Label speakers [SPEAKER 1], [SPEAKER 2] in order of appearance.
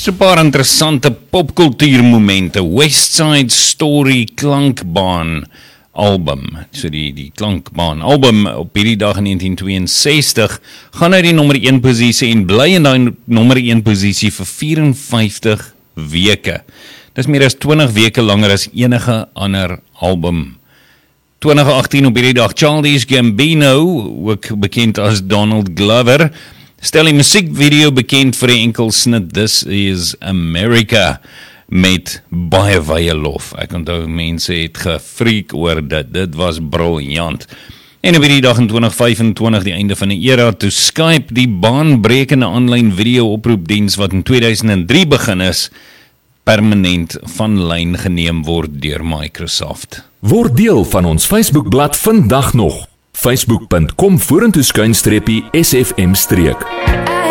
[SPEAKER 1] So 'n paar interessante popkultuurmomente. West Side Story klankbaan album. So die klankbaan album op hierdie dag in 1962 gaan uit die nommer 1 posisie en bly in daai nommer 1 posisie vir 54 weke. Dis meer as 20 weke langer as enige ander album. 2018 op hierdie dag, Childish Gambino, ook bekend as Donald Glover, stel die musiekvideo bekend vir die enkelsnit This is America, met baie wye lof. Ek onthou mense het gefreak oor dit was briljant. En op hierdie dag in 2025, die einde van die era, toe Skype, die baanbrekende aanlyn video oproepdiens wat in 2003 begin is, permanent van lyn geneem word deur Microsoft.
[SPEAKER 2] Word deel van ons Facebookblad vandag nog. Facebook.com/SFM-.